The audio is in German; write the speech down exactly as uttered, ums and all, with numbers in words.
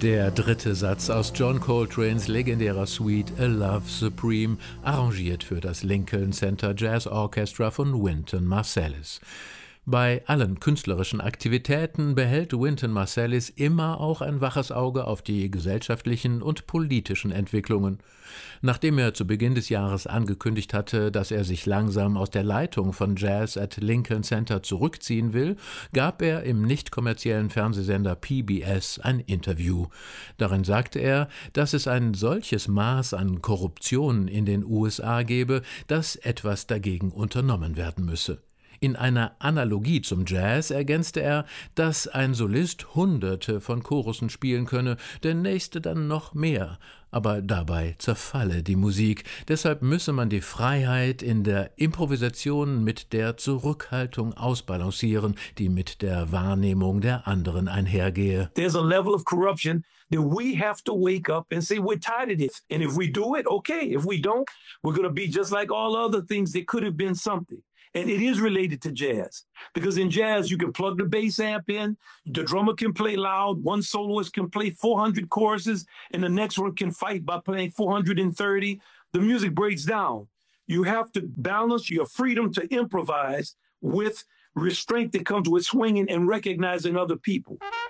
Der dritte Satz aus John Coltranes legendärer Suite A Love Supreme, arrangiert für das Lincoln Center Jazz Orchestra von Wynton Marsalis. Bei allen künstlerischen Aktivitäten behält Wynton Marsalis immer auch ein waches Auge auf die gesellschaftlichen und politischen Entwicklungen. Nachdem er zu Beginn des Jahres angekündigt hatte, dass er sich langsam aus der Leitung von Jazz at Lincoln Center zurückziehen will, gab er im nicht kommerziellen Fernsehsender P B S ein Interview. Darin sagte er, dass es ein solches Maß an Korruption in den U S A gebe, dass etwas dagegen unternommen werden müsse. In einer Analogie zum Jazz ergänzte er, dass ein Solist Hunderte von Chorussen spielen könne, der nächste dann noch mehr, aber dabei zerfalle die Musik. Deshalb müsse man die Freiheit in der Improvisation mit der Zurückhaltung ausbalancieren, die mit der Wahrnehmung der anderen einhergehe. There's a level of corruption that we have to wake up and say we're tired of this. And if we do it, okay. If we don't, we're going to be just like all other things that could have been something. And it is related to jazz, because in jazz, you can plug the bass amp in, the drummer can play loud, one soloist can play four hundred choruses, and the next one can fight by playing four hundred thirty. The music breaks down. You have to balance your freedom to improvise with restraint that comes with swinging and recognizing other people.